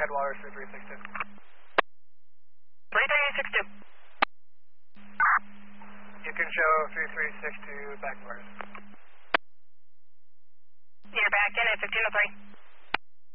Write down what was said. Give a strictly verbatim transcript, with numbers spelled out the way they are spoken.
headwaters three three six two. three three six two. You can show three three six two back waters. You're back in at fifteen oh three.